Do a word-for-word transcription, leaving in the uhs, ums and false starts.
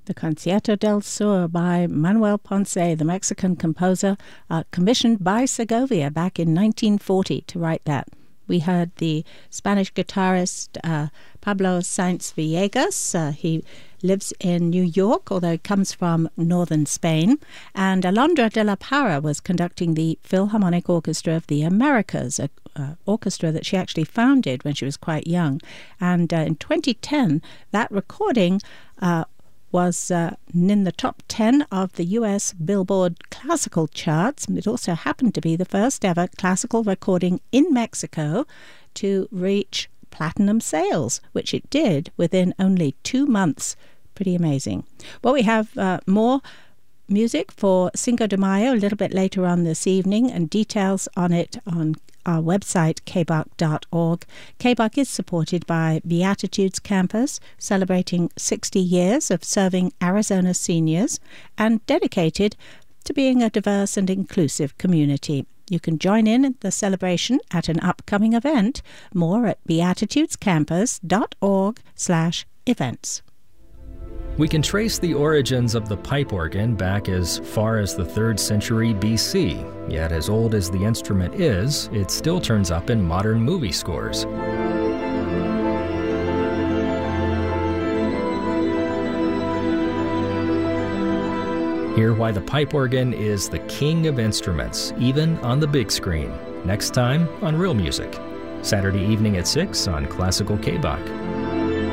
The Concierto del Sur by Manuel Ponce, the Mexican composer, uh, commissioned by Segovia back in nineteen forty to write that. We heard the Spanish guitarist uh, Pablo Sainz Villegas. Uh, he lives in New York, although he comes from northern Spain. And Alondra de la Parra was conducting the Philharmonic Orchestra of the Americas, an uh, orchestra that she actually founded when she was quite young. And uh, in twenty ten, that recording uh, was uh, in the top ten of the U S Billboard classical charts. It also happened to be the first ever classical recording in Mexico to reach platinum sales, which it did within only two months. Pretty amazing. Well, we have uh, more music for Cinco de Mayo a little bit later on this evening, and details on it on our website, k b u c dot org. K B U C is supported by Beatitudes Campus, celebrating sixty years of serving Arizona seniors and dedicated to being a diverse and inclusive community. You can join in the celebration at an upcoming event. More at beatitudescampus dot org slash events. We can trace the origins of the pipe organ back as far as the third century B C, yet as old as the instrument is, it still turns up in modern movie scores. Hear why the pipe organ is the king of instruments, even on the big screen, next time on Real Music, Saturday evening at six on Classical K B U C.